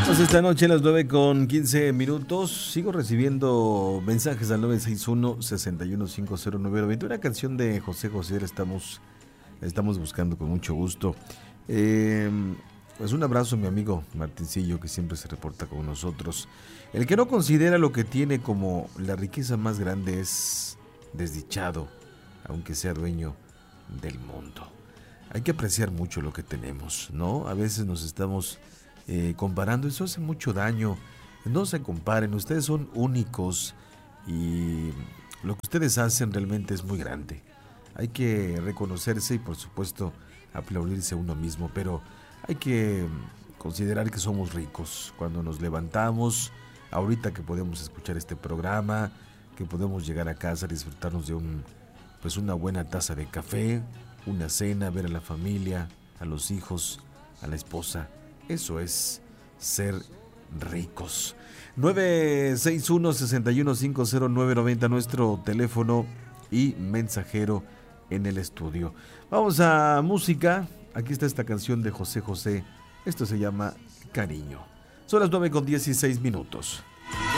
Esta noche a las 9:15. Sigo recibiendo mensajes al 961-6150-920. Una canción de José José la estamos buscando con mucho gusto. Pues un abrazo a mi amigo Martincillo, que siempre se reporta con nosotros. El que no considera lo que tiene como la riqueza más grande es desdichado, aunque sea dueño del mundo. Hay que apreciar mucho lo que tenemos, ¿no? A veces nos estamos comparando, eso hace mucho daño. No se comparen, ustedes son únicos y lo que ustedes hacen realmente es muy grande. Hay que reconocerse y por supuesto aplaudirse a uno mismo, pero hay que considerar que somos ricos cuando nos levantamos, ahorita que podemos escuchar este programa, que podemos llegar a casa, disfrutarnos de una buena taza de café, una cena, ver a la familia, a los hijos, a la esposa. Eso es ser ricos. 961-6150-990, nuestro teléfono y mensajero en el estudio. Vamos a música. Aquí está esta canción de José José. Esto se llama Cariño. Son las 9:16.